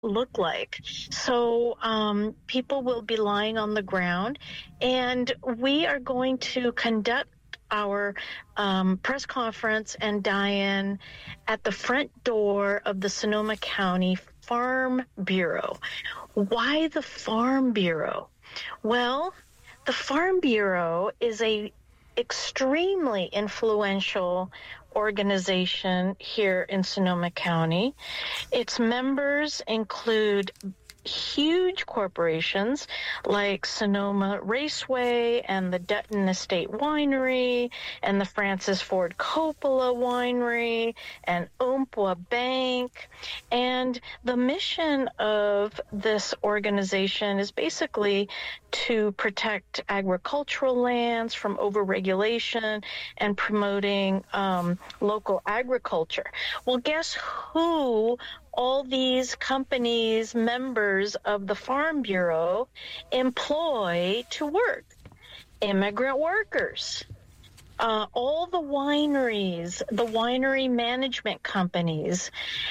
look like? So people will be lying on the ground, and we are going to conduct our press conference and die-in at the front door of the Sonoma County Farm Bureau. Why the Farm Bureau? Well, the Farm Bureau is a extremely influential organization here in Sonoma County. Its members include huge corporations like Sonoma Raceway and the Dutton Estate Winery and the Francis Ford Coppola Winery and Umpqua Bank. And the mission of this organization is basically to protect agricultural lands from overregulation and promoting local agriculture. Well, guess who all these companies, members of the Farm Bureau, employ to work? Immigrant workers. All the wineries, the winery management companies,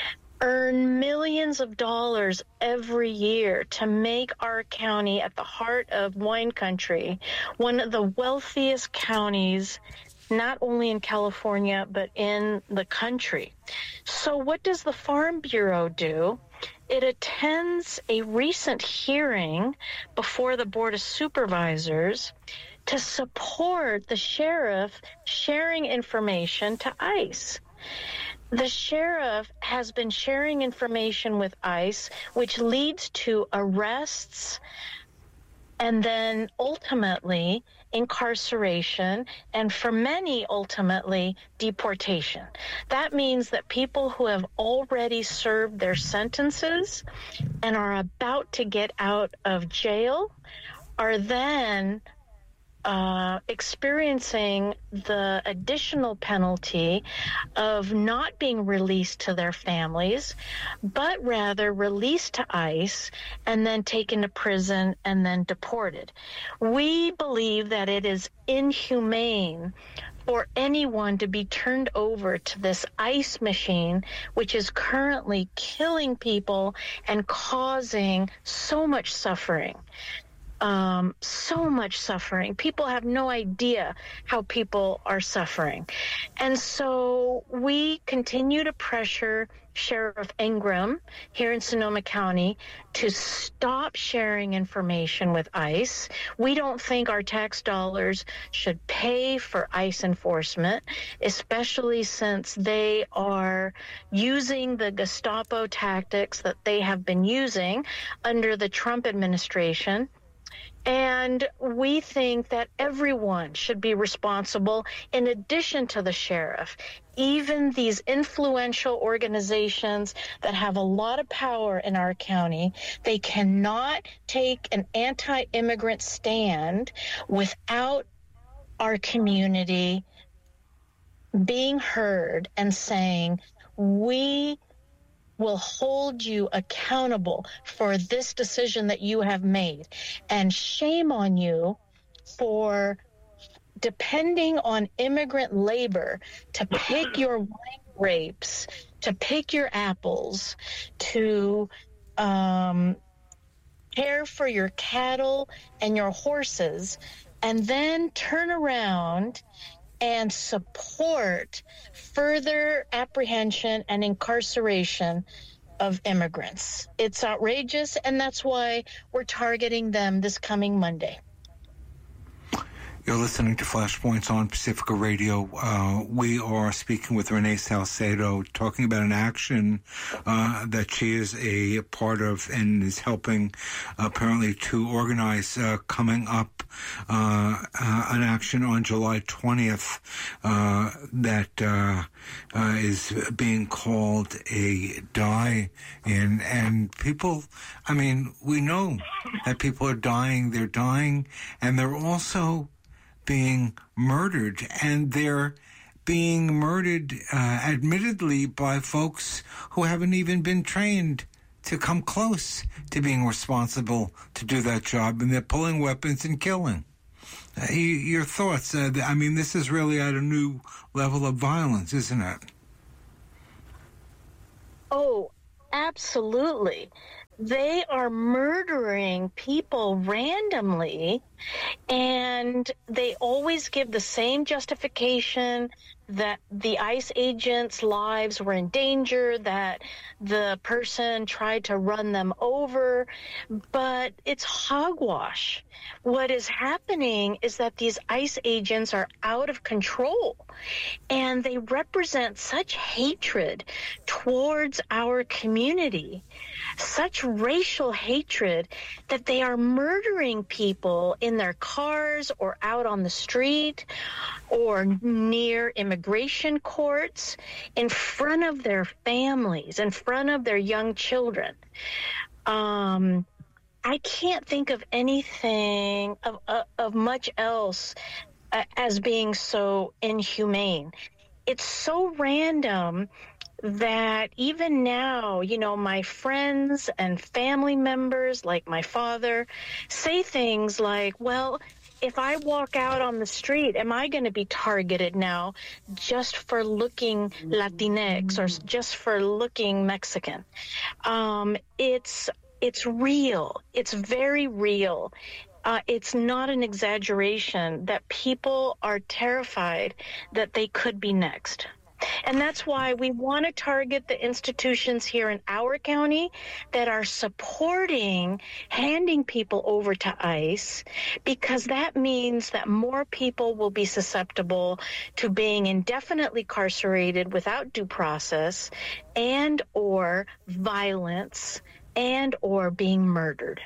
earn millions of dollars every year to make our county, at the heart of wine country, one of the wealthiest counties, not only in California, but in the country. So what does the Farm Bureau do? It attends a recent hearing before the Board of Supervisors to support the sheriff sharing information to ICE. The sheriff has been sharing information with ICE, which leads to arrests and then ultimately incarceration, and for many, ultimately deportation. That means that people who have already served their sentences and are about to get out of jail are then experiencing the additional penalty of not being released to their families, but rather released to ICE and then taken to prison and then deported. We believe that it is inhumane for anyone to be turned over to this ICE machine, which is currently killing people and causing so much suffering. So much suffering. People have no idea how people are suffering. And so we continue to pressure Sheriff Ingram here in Sonoma County to stop sharing information with ICE. We don't think our tax dollars should pay for ICE enforcement, especially since they are using the Gestapo tactics that they have been using under the Trump administration. And we think that everyone should be responsible in addition to the sheriff. Even these influential organizations that have a lot of power in our county, they cannot take an anti-immigrant stand without our community being heard and saying, we will hold you accountable for this decision that you have made. And shame on you for depending on immigrant labor to pick your wine grapes, to pick your apples, to care for your cattle and your horses, and then turn around and support further apprehension and incarceration of immigrants. It's outrageous, and that's why we're targeting them this coming Monday. You're listening to Flashpoints on Pacifica Radio. We are speaking with Renee Salcedo, talking about an action that she is a part of and is helping apparently to organize coming up an action on July 20th that is being called a die-in. And people, I mean, we know that people are dying. They're dying, and they're also being murdered, and they're being murdered admittedly by folks who haven't even been trained to come close to being responsible to do that job, and they're pulling weapons and killing. Your thoughts? I mean, this is really at a new level of violence, isn't it? Oh, absolutely. They are murdering people randomly, and they always give the same justification that the ICE agents' lives were in danger, that the person tried to run them over, but it's hogwash. What is happening is that these ICE agents are out of control, and they represent such hatred towards our community, such racial hatred, that they are murdering people in their cars or out on the street or near immigration courts, in front of their families, in front of their young children. I can't think of anything of much else as being so inhumane. It's so random that even now, my friends and family members, like my father, say things like, well, if I walk out on the street, am I going to be targeted now just for looking Latinx or just for looking Mexican? It's real. It's very real. It's not an exaggeration that people are terrified that they could be next. And that's why we want to target the institutions here in our county that are supporting handing people over to ICE, because that means that more people will be susceptible to being indefinitely incarcerated without due process and or violence and or being murdered.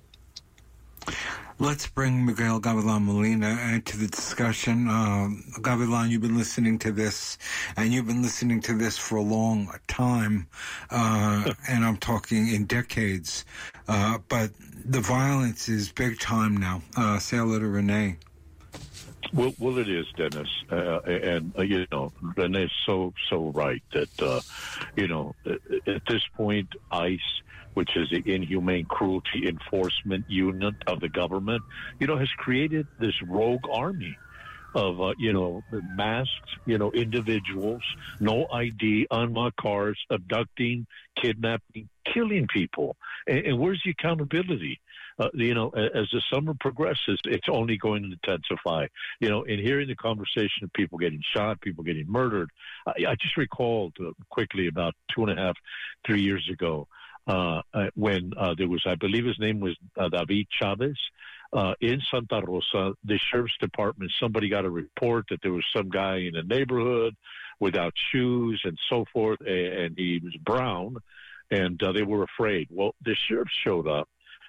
Let's bring Miguel Gavilan Molina into the discussion. Gavilan, you've been listening to this, and you've been listening to this for a long time, and I'm talking in decades. But the violence is big time now. Say hello to Renee. Well, it is, Dennis, and Renee's so right that at this point, ICE, which is the Inhumane Cruelty Enforcement Unit of the government, has created this rogue army of, masked, individuals, no ID, unmarked cars, abducting, kidnapping, killing people. And where's the accountability? As the summer progresses, it's only going to intensify. In hearing the conversation of people getting shot, people getting murdered, I just recalled quickly about 2.5, 3 years ago, when there was, I believe his name was David Chavez, in Santa Rosa, the sheriff's department, somebody got a report that there was some guy in the neighborhood without shoes and so forth, and he was brown, and they were afraid. Well, the sheriff showed up.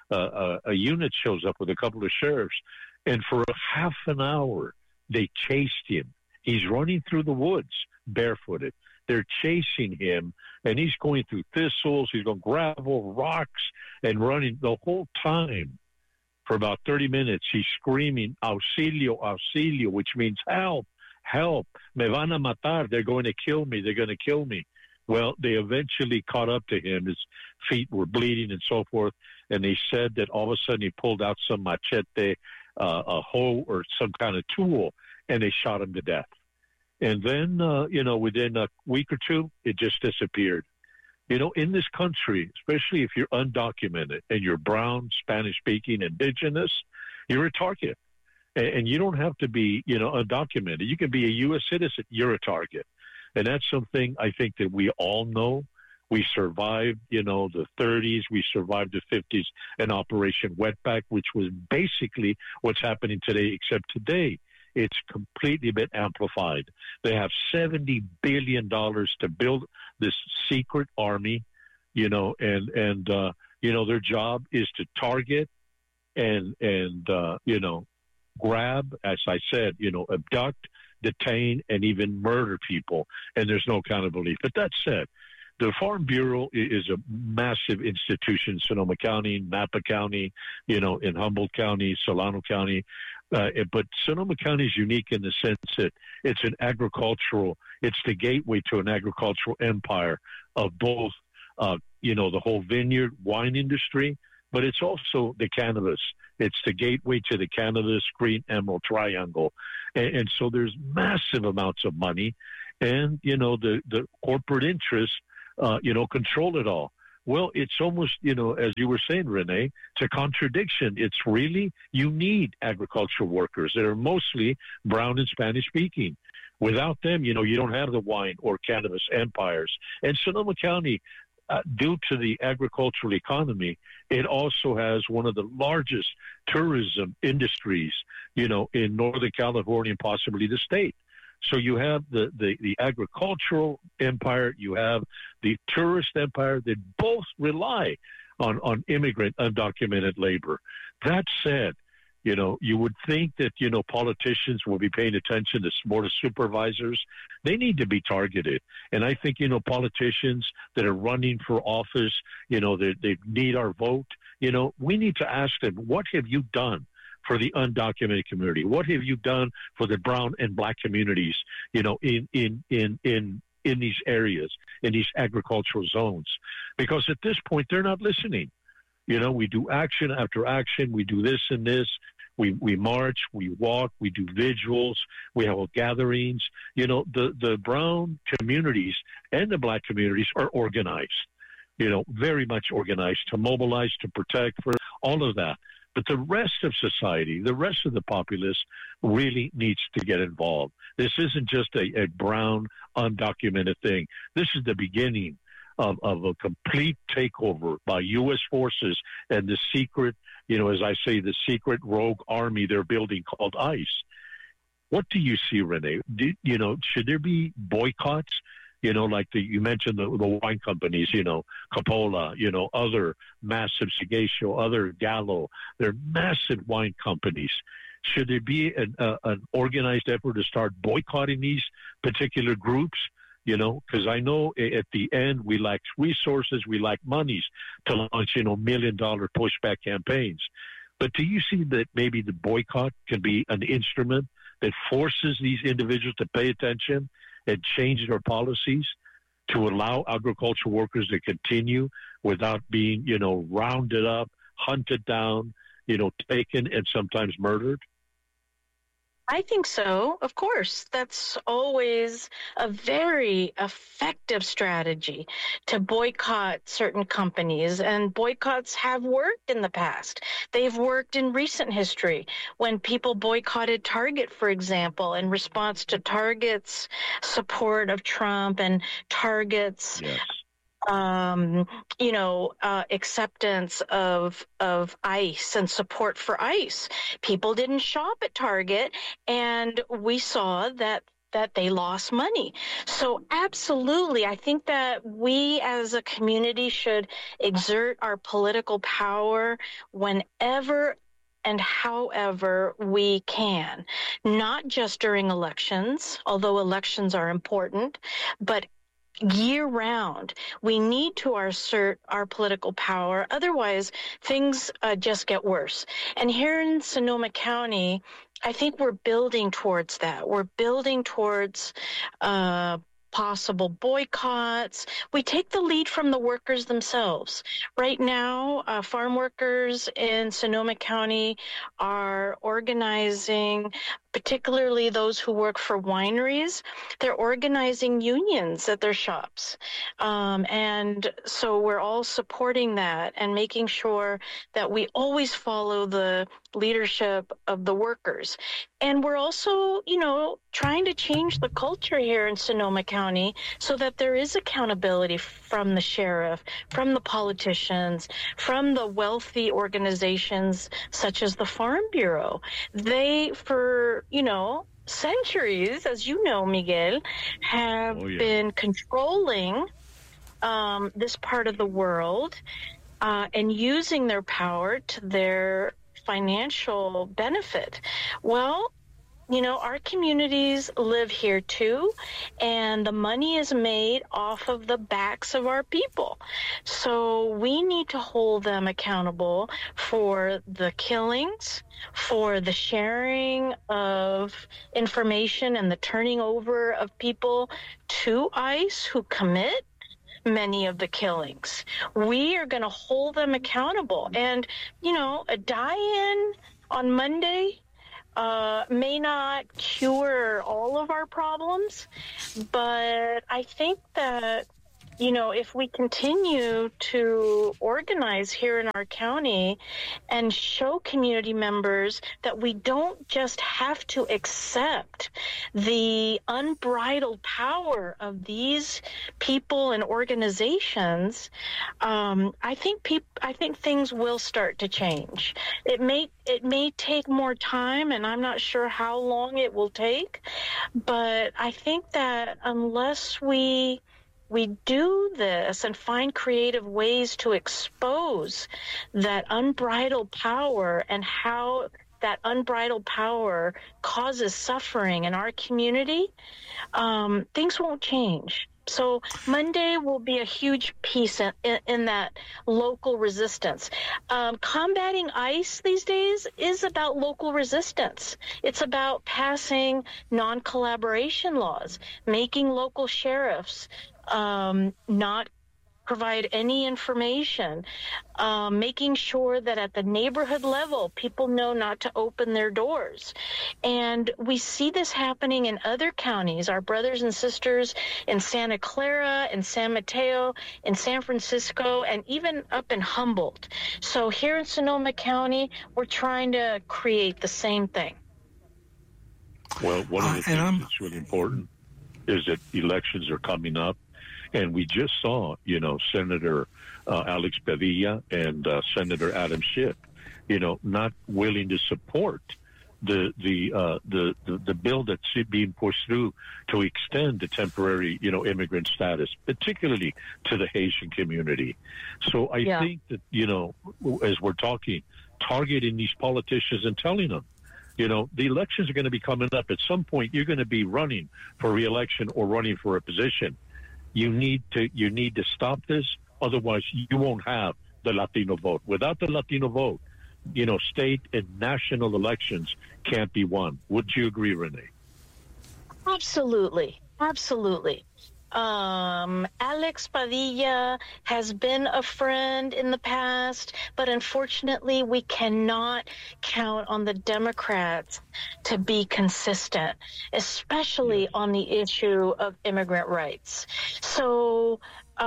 A unit shows up with a couple of sheriffs, and for a half an hour, they chased him. He's running through the woods barefooted. They're chasing him, and he's going through thistles. He's going gravel, rocks, and running the whole time. For about 30 minutes, he's screaming, auxilio, auxilio, which means help, help, me van a matar. They're going to kill me. They're going to kill me. Well, they eventually caught up to him. His feet were bleeding and so forth, and they said that all of a sudden he pulled out some machete, a hoe, or some kind of tool, and they shot him to death. And then, within a week or two, it just disappeared. In this country, especially if you're undocumented and you're brown, Spanish-speaking, indigenous, you're a target. And you don't have to be, undocumented. You can be a U.S. citizen. You're a target. And that's something I think that we all know. We survived, the 30s. We survived the 50s and Operation Wetback, which was basically what's happening today, except today it's completely been amplified. They have $70 billion to build this secret army, and their job is to target and grab, as I said, abduct, detain, and even murder people. And there's no accountability. But that said, the Farm Bureau is a massive institution, Sonoma County, Napa County, in Humboldt County, Solano County. But Sonoma County is unique in the sense that it's it's the gateway to an agricultural empire of both, the whole vineyard wine industry, but it's also the cannabis. It's the gateway to the cannabis green emerald triangle. And so there's massive amounts of money, and, the corporate interests, control it all. Well, it's almost, as you were saying, Renee, it's a contradiction. It's really, you need agricultural workers that are mostly brown and Spanish speaking. Without them, you don't have the wine or cannabis empires. And Sonoma County, due to the agricultural economy, it also has one of the largest tourism industries, in Northern California and possibly the state. So you have the agricultural empire, you have the tourist empire that both rely on immigrant undocumented labor. That said, you would think that, politicians will be paying attention to board of supervisors. They need to be targeted. And I think, politicians that are running for office, they need our vote. We need to ask them, what have you done for the undocumented community? What have you done for the brown and black communities, in these areas, in these agricultural zones? Because at this point, they're not listening. We do action after action. We do this and this. We march, we walk, we do vigils, we have gatherings. The brown communities and the black communities are organized, very much organized to mobilize, to protect, for all of that. But the rest of society, the rest of the populace really needs to get involved. This isn't just a brown, undocumented thing. This is the beginning of a complete takeover by U.S. forces and the secret, as I say, the secret rogue army they're building called ICE. What do you see, Renee? Should there be boycotts? Like you mentioned the wine companies, Coppola, other massive Segacio, other Gallo, they're massive wine companies. Should there be an organized effort to start boycotting these particular groups? Because I know at the end we lack resources, we lack monies to launch, $1 million pushback campaigns. But do you see that maybe the boycott can be an instrument that forces these individuals to pay attention and change their policies to allow agricultural workers to continue without being, rounded up, hunted down, taken and sometimes murdered? I think so. Of course, that's always a very effective strategy to boycott certain companies. And boycotts have worked in the past. They've worked in recent history when people boycotted Target, for example, in response to Target's support of Trump and Target's yes. Acceptance of ICE and support for ICE. People didn't shop at Target, and we saw that they lost money. So absolutely, I think that we as a community should exert our political power whenever and however we can, not just during elections, although elections are important, but year-round. We need to assert our political power. Otherwise, things just get worse. And here in Sonoma County, I think we're building towards that. We're building towards possible boycotts. We take the lead from the workers themselves. Right now, farm workers in Sonoma County are organizing, particularly those who work for wineries. They're organizing unions at their shops. And so we're all supporting that and making sure that we always follow the leadership of the workers. And we're also, trying to change the culture here in Sonoma County so that there is accountability from the sheriff, from the politicians, from the wealthy organizations such as the Farm Bureau. They, for, centuries, as you know, Miguel, have been controlling this part of the world and using their power to their financial benefit. Well, our communities live here too, and the money is made off of the backs of our people. So we need to hold them accountable for the killings, for the sharing of information and the turning over of people to ICE who commit many of the killings. We are going to hold them accountable. And, a die-in on Monday may not cure all of our problems, but I think that if we continue to organize here in our county and show community members that we don't just have to accept the unbridled power of these people and organizations, I think things will start to change. It may take more time, and I'm not sure how long it will take, but I think that unless we do this and find creative ways to expose that unbridled power and how that unbridled power causes suffering in our community, things won't change. So Monday will be a huge piece in that local resistance. Combating ICE these days is about local resistance. It's about passing non-collaboration laws, making local sheriffs not provide any information, making sure that at the neighborhood level, people know not to open their doors. And we see this happening in other counties, our brothers and sisters in Santa Clara, in San Mateo, in San Francisco, and even up in Humboldt. So here in Sonoma County, we're trying to create the same thing. Well, one of the things that's really important is that elections are coming up. And we just saw, Senator Alex Padilla and Senator Adam Schiff, not willing to support the bill that's being pushed through to extend the temporary, immigrant status, particularly to the Haitian community. So I think that, as we're talking, targeting these politicians and telling them, the elections are going to be coming up. At some point, you're going to be running for re-election or running for a position. You need to stop this. Otherwise, you won't have the Latino vote. Without the Latino vote, state and national elections can't be won. Would you agree, Renee? Absolutely. Alex Padilla has been a friend in the past, but unfortunately we cannot count on the Democrats to be consistent, especially on the issue of immigrant rights. So,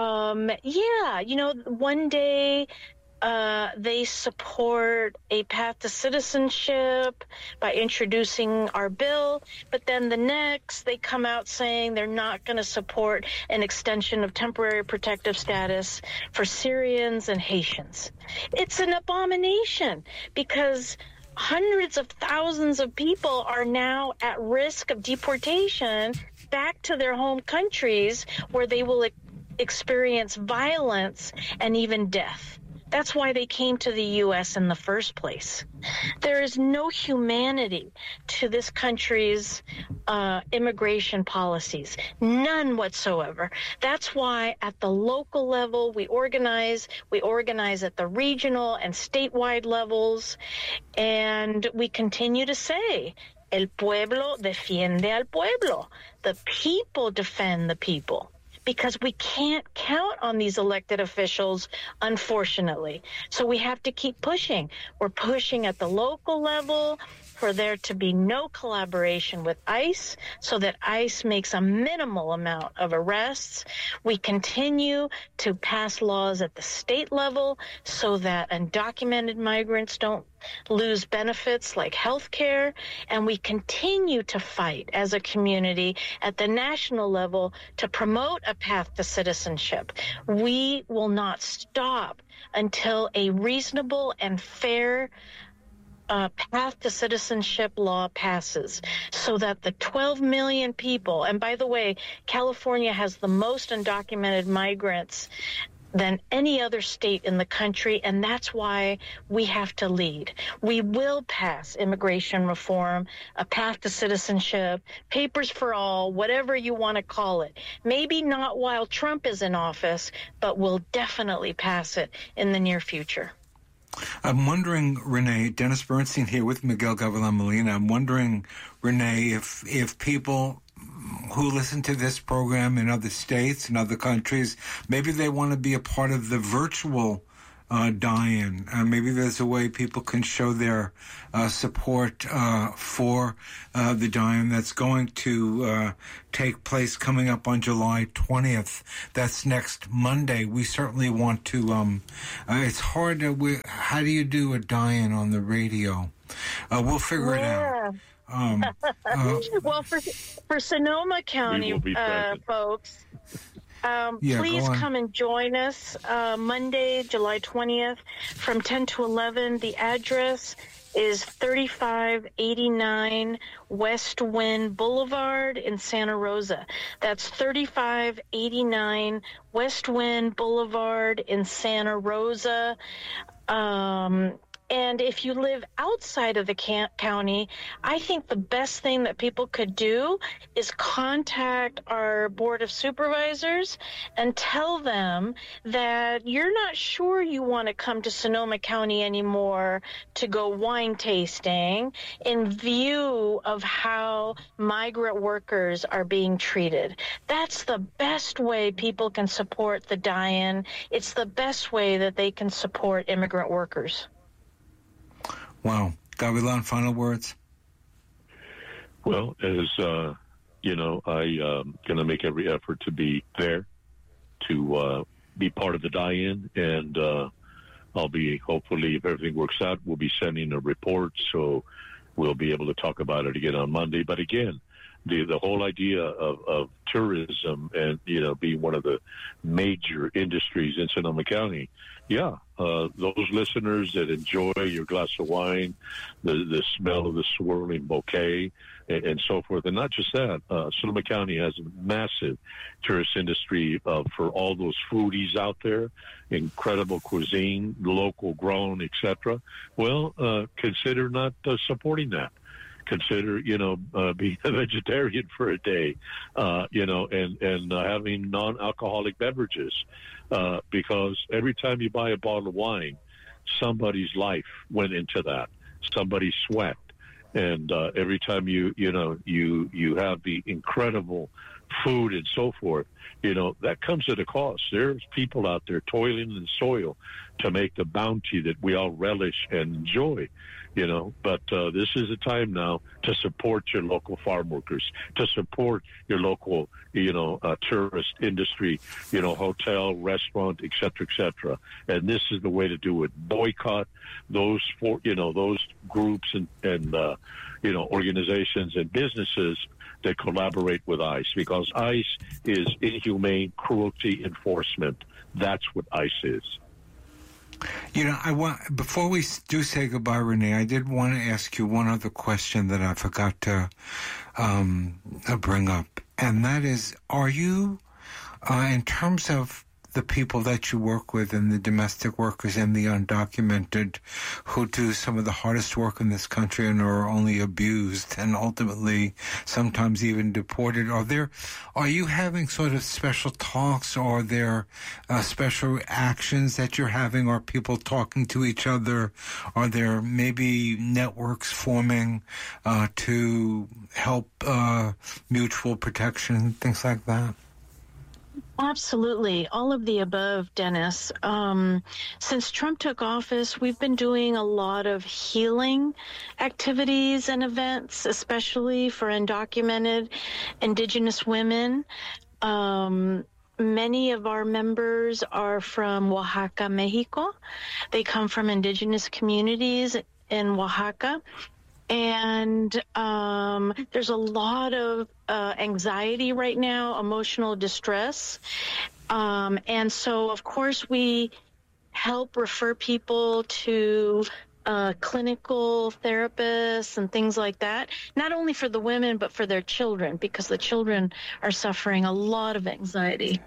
one day they support a path to citizenship by introducing our bill, but then the next they come out saying they're not going to support an extension of temporary protective status for Syrians and Haitians. It's an abomination because hundreds of thousands of people are now at risk of deportation back to their home countries where they will experience violence and even death. That's why they came to the U.S. in the first place. There is no humanity to this country's immigration policies, none whatsoever. That's why at the local level we organize at the regional and statewide levels, and we continue to say, el pueblo defiende al pueblo. The people defend the people. Because we can't count on these elected officials, unfortunately. So we have to keep pushing. We're pushing at the local level for there to be no collaboration with ICE so that ICE makes a minimal amount of arrests. We continue to pass laws at the state level so that undocumented migrants don't lose benefits like health care, and we continue to fight as a community at the national level to promote a path to citizenship. We will not stop until a reasonable and fair path to citizenship law passes so that the 12 million people, and by the way, California has the most undocumented migrants than any other state in the country, and that's why we have to lead. We will pass immigration reform, a path to citizenship, papers for all, whatever you want to call it. Maybe not while Trump is in office, but we'll definitely pass it in the near future. I'm wondering, Renee, Dennis Bernstein here with Miguel Gavilan Molina. I'm wondering, Renee, if people who listen to this program in other states and other countries, maybe they want to be a part of the virtual die-in? Maybe there's a way people can show their support for the die-in that's going to take place coming up on July 20th. That's next Monday. We certainly want to, it's hard to, how do you do a die-in on the radio? We'll figure it out. Well, for Sonoma County folks, please come and join us Monday, July 20th from 10 to 11. The address is 3589 West Wind Boulevard in Santa Rosa. That's 3589 West Wind Boulevard in Santa Rosa. And if you live outside of the county, I think the best thing that people could do is contact our Board of Supervisors and tell them that you're not sure you want to come to Sonoma County anymore to go wine tasting in view of how migrant workers are being treated. That's the best way people can support the die-in. It's the best way that they can support immigrant workers. Wow. Gavilan, final words? Well, as you know, I'm going to make every effort to be there, to be part of the die-in, and I'll be, hopefully, if everything works out, we'll be sending a report, so we'll be able to talk about it again on Monday. But again, the whole idea of tourism and, you know, being one of the major industries in Sonoma County, those listeners that enjoy your glass of wine, the smell of the swirling bouquet, and so forth. And not just that, Sonoma County has a massive tourist industry for all those foodies out there, incredible cuisine, local grown, etc. Well, consider not supporting that. Consider, you know, being a vegetarian for a day, you know, and having non-alcoholic beverages, because every time you buy a bottle of wine, somebody's life went into that, somebody's sweat, and every time you have the incredible food and so forth, you know, that comes at a cost. There's people out there toiling in the soil to make the bounty that we all relish and enjoy. You know, but this is a time now to support your local farm workers, to support your local, you know, tourist industry, you know, hotel, restaurant, et cetera, and this is the way to do it. Boycott those those groups and you know, organizations and businesses that collaborate with ICE, because ICE is inhumane cruelty enforcement. That's what ICE is. You know, before we do say goodbye, Renee, I did want to ask you one other question that I forgot to bring up, and that is, are you, in terms of the people that you work with and the domestic workers and the undocumented who do some of the hardest work in this country and are only abused and ultimately sometimes even deported, are you having sort of special talks, or are there special actions that you're having? Are people talking to each other? Are there maybe networks forming to help mutual protection, things like that? Absolutely. All of the above, Dennis. Since Trump took office, we've been doing a lot of healing activities and events, especially for undocumented Indigenous women. Many of our members are from Oaxaca, Mexico. They come from Indigenous communities in Oaxaca. And there's a lot of anxiety right now, emotional distress. And so, of course, we help refer people to clinical therapists and things like that, not only for the women, but for their children, because the children are suffering a lot of anxiety.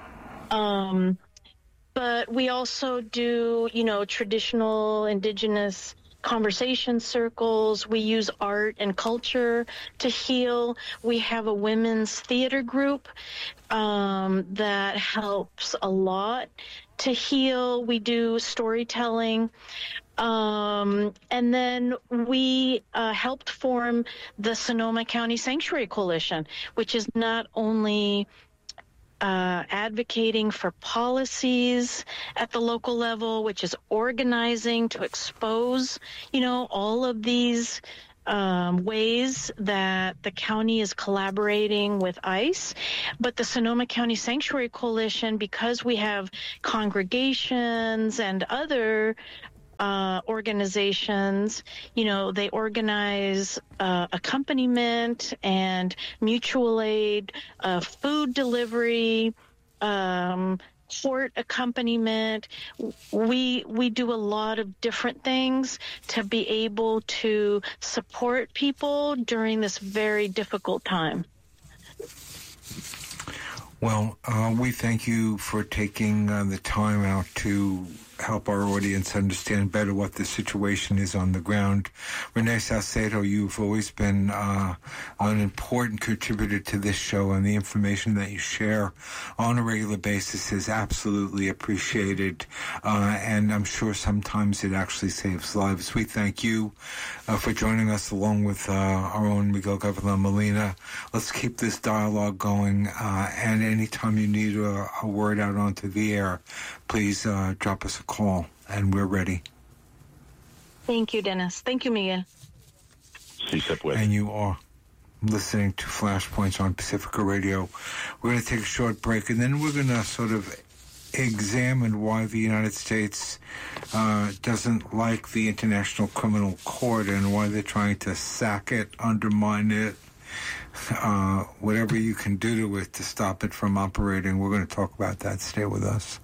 But we also do, you know, traditional Indigenous conversation circles. We use art and culture to heal. We have a women's theater group that helps a lot to heal. We do storytelling. And then we helped form the Sonoma County Sanctuary Coalition, which is not only advocating for policies at the local level, which is organizing to expose, all of these ways that the county is collaborating with ICE. But the Sonoma County Sanctuary Coalition, because we have congregations and other organizations, they organize accompaniment and mutual aid, food delivery, court accompaniment. We do a lot of different things to be able to support people during this very difficult time. Well, we thank you for taking the time out to help our audience understand better what the situation is on the ground. Renee Salcedo, you've always been an important contributor to this show, and the information that you share on a regular basis is absolutely appreciated, and I'm sure sometimes it actually saves lives. We thank you for joining us along with our own Miguel Gavilan Molina. Let's keep this dialogue going, and anytime you need a word out onto the air, please drop us a call, and we're ready. Thank you, Dennis. Thank you, Miguel. And you are listening to Flashpoints on Pacifica Radio. We're going to take a short break, and then we're going to sort of examine why the United States doesn't like the International Criminal Court and why they're trying to sack it, undermine it, whatever you can do to it to stop it from operating. We're going to talk about that. Stay with us.